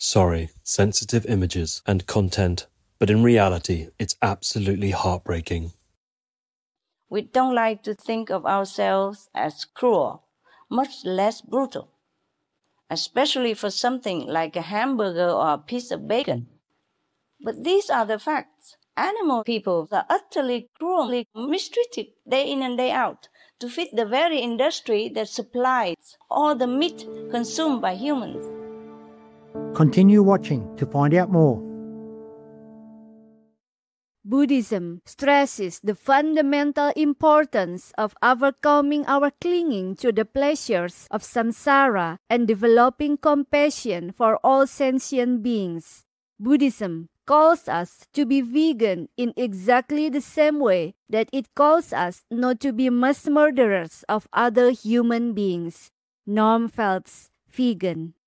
Sorry, sensitive images and content, but in reality, it's absolutely heartbreaking. We don't like to think of ourselves as cruel, much less brutal, especially for something like a hamburger or a piece of bacon. But these are the facts. Animal people are utterly cruelly mistreated day in and day out to feed the very industry that supplies all the meat consumed by humans. Continue watching to find out more. Buddhism stresses the fundamental importance of overcoming our clinging to the pleasures of samsara and developing compassion for all sentient beings. Buddhism calls us to be vegan in exactly the same way that it calls us not to be mass murderers of other human beings. Norm Phelps, vegan.